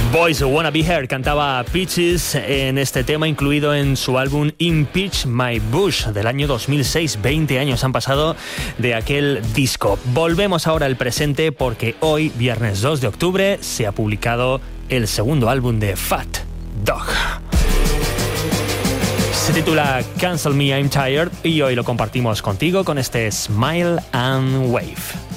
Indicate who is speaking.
Speaker 1: Boys Wanna Be Here cantaba Peaches en este tema incluido en su álbum Impeach My Bush del año 2006. 20 años han pasado de aquel disco. Volvemos ahora al presente porque hoy, viernes 2 de octubre, se ha publicado el segundo álbum de Fat Dog. Se titula Cancel Me, I'm Tired y hoy lo compartimos contigo con este Smile and Wave.